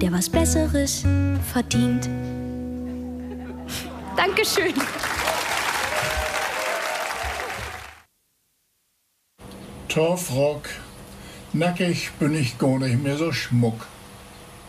der was Besseres verdient. Dankeschön. Torfrock, nackig bin ich gar nicht mehr so schmuck.